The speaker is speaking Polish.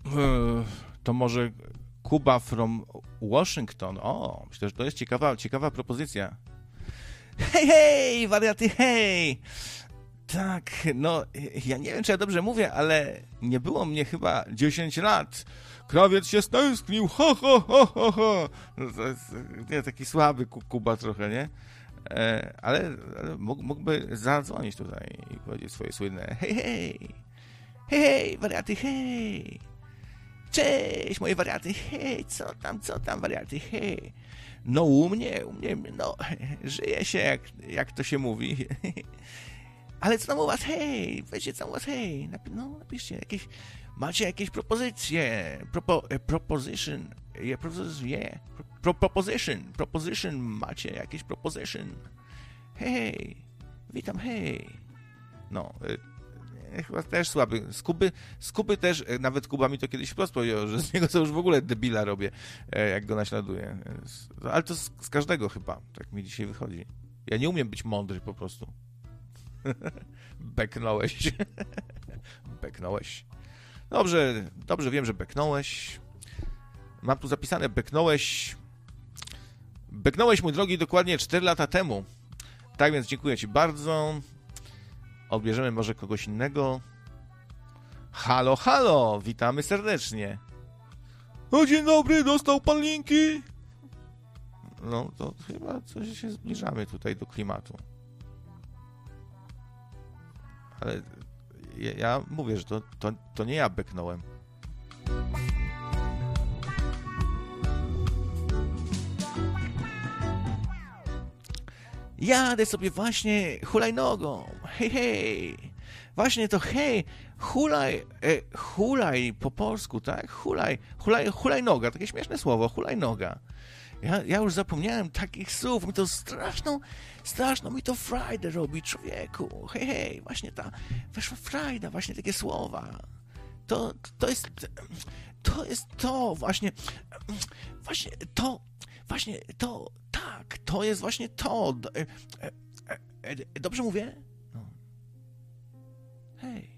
To może Kuba from Washington. O, myślę, że to jest ciekawa propozycja. Hej, wariaty, hej! Tak, no, ja nie wiem, czy ja dobrze mówię, ale nie było mnie chyba 10 lat. Krawiec się stęsknił, ho, ho, ho, ho, ho. No to jest nie, taki słaby Kuba trochę, nie? Ale mógłby zadzwonić tutaj i powiedzieć swoje słynne hej, hej! Hej, wariaty, hej! Cześć, moje wariaty, hej! Co tam, wariaty, hej! No u mnie, no, żyje się, jak to się mówi. Ale co tam u was, hej? Weźcie co u was, hej? Napiszcie jakieś, macie jakieś propozycje, proposition, macie jakieś proposition. Hej, witam, hej. No, chyba też słaby. Z Kuby też, nawet Kuba mi to kiedyś wprost powiedział, że z niego to już w ogóle debila robię, jak go naśladuję. Ale to z każdego chyba, tak mi dzisiaj wychodzi. Ja nie umiem być mądry po prostu. Beknąłeś. Beknąłeś. Dobrze wiem, że beknąłeś. Mam tu zapisane, beknąłeś, mój drogi, dokładnie 4 lata temu. Tak więc dziękuję ci bardzo. Odbierzemy może kogoś innego. Halo, halo, witamy serdecznie. O, dzień dobry, dostał pan linki? No, to chyba coś się zbliżamy tutaj do klimatu. Ale ja mówię, że to nie ja beknąłem. Jadę sobie właśnie hulajnogą. Hej, hej. Właśnie to hej, hulaj po polsku, tak? Hulajnoga, takie śmieszne słowo, hulajnoga. Ja już zapomniałem takich słów, mi to straszną mi to frajdę robi, człowieku. Hej, hej, właśnie ta weszła frajda, właśnie takie słowa. To jest to, właśnie to, tak, to jest właśnie to. Dobrze mówię? No. Hej.